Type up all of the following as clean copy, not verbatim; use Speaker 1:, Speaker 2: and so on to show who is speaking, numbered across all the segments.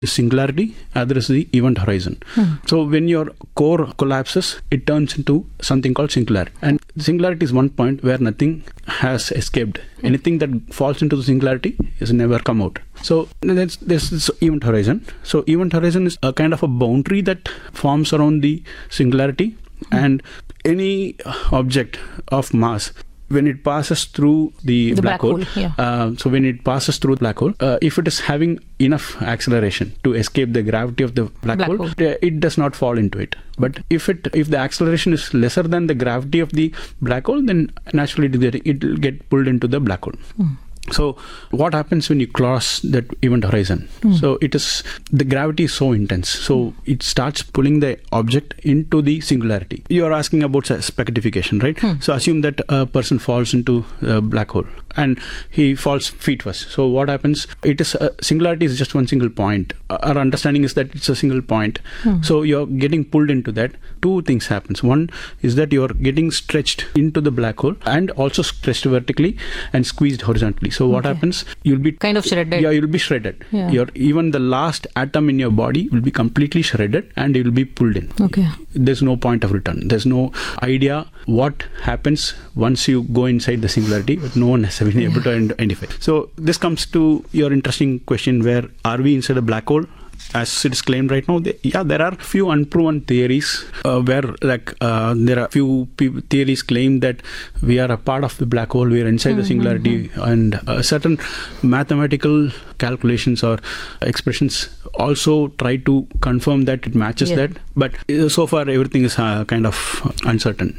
Speaker 1: singularity, other is the event horizon. So when your core collapses, it turns into something called singularity. And singularity is one point where nothing has escaped. Anything that falls into the singularity is never come out. So there's this event horizon. So event horizon is a kind of a boundary that forms around the singularity, and any object of mass, when it passes through the black hole, so when it passes through the black hole, if it is having enough acceleration to escape the gravity of the black hole, it does not fall into it. But if the acceleration is lesser than the gravity of the black hole, then naturally it will get pulled into the black hole. So what happens when you cross that event horizon? So the gravity is so intense, so it starts pulling the object into the singularity. You are asking about spaghettification, right? So assume that a person falls into a black hole and he falls feet first. So what happens? Singularity is just one single point. Our understanding is that it's a single point. So you're getting pulled into that. Two things happens. One is that you're getting stretched into the black hole and also stretched vertically and squeezed horizontally. So what happens? You'll be
Speaker 2: kind of shredded.
Speaker 1: Yeah, you'll be shredded. Yeah. Even the last atom in your body will be completely shredded and you'll be pulled in. There's no point of return. There's no idea what happens once you go inside the singularity, but no one has been able to identify. So this comes to your interesting question, where are we inside a black hole? As it is claimed right now, there are few unproven theories where there are few theories claim that we are a part of the black hole, we are inside the singularity, and certain mathematical calculations or expressions also try to confirm that it matches that. But so far everything is kind of uncertain.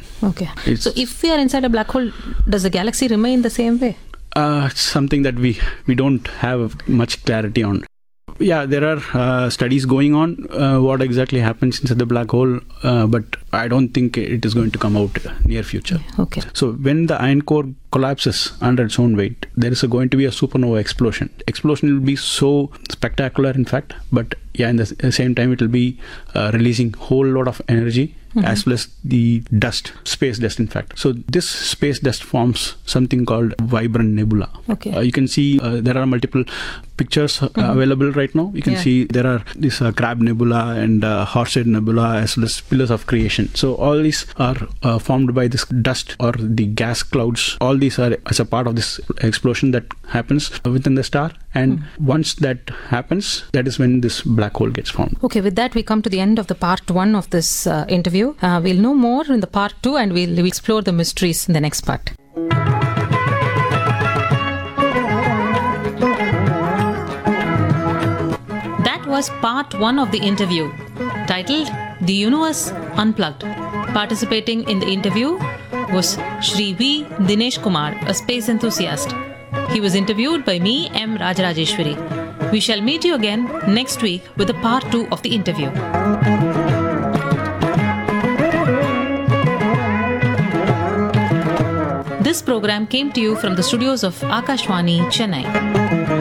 Speaker 2: So if we are inside a black hole, does the galaxy remain the same way?
Speaker 1: It's something that we don't have much clarity on. Yeah, there are studies going on what exactly happens inside the black hole, but I don't think it is going to come out near future. So when the iron core collapses under its own weight, there is going to be a supernova explosion. Explosion will be so spectacular, in fact, but in the same time it will be releasing whole lot of energy, as well as the dust, space dust, in fact. So this space dust forms something called vibrant nebula. You can see there are multiple pictures available right now. You can see there are this Crab Nebula and Horsehead Nebula, as well as pillars of creation. So all these are formed by this dust or the gas clouds. All these are as a part of this explosion that happens within the star. And once that happens, that is when this black hole gets formed.
Speaker 2: With that, we come to the end of the part 1 of this interview. We'll know more in the part 2, and we'll explore the mysteries in the next part. That was part 1 of the interview, titled The Universe Unplugged. Participating in the interview was Shri V. Dinesh Kumar, a space enthusiast. He was interviewed by me, M. Rajarajeshwari. We shall meet you again next week with the part 2 of the interview. This program came to you from the studios of Akashvani, Chennai.